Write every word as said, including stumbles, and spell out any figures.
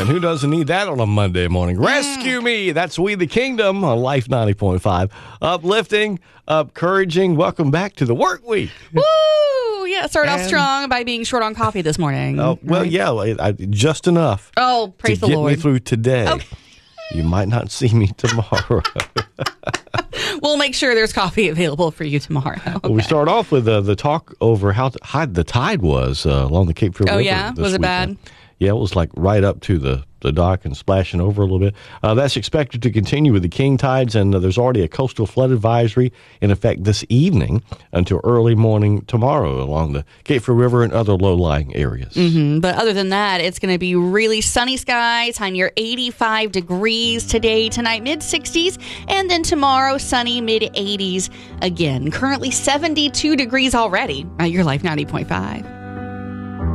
And who doesn't need that on a Monday morning? Rescue me. That's We the Kingdom on Life ninety point five. Uplifting, encouraging. Welcome back to the work week. Woo! Yeah, start off And- strong by being short on coffee this morning. Oh, well, right? yeah, I, I, just enough Oh, praise to the get Lord. me through today. Okay. You might not see me tomorrow. We'll make sure there's coffee available for you tomorrow. Well, we start off with uh, the talk over how t- high the tide was uh, along the Cape Fear Oh, River. yeah? this Was it weekend. bad? Yeah, it was like right up to the, the dock and splashing over a little bit. Uh, that's expected to continue with the king tides, and uh, there's already a coastal flood advisory in effect this evening until early morning tomorrow along the Cape Fear River and other low-lying areas. Mm, But other than that, it's going to be really sunny skies, high near eighty-five degrees today, tonight, mid sixties, and then tomorrow, sunny, mid eighties again. Currently seventy-two degrees already at your Life ninety point five.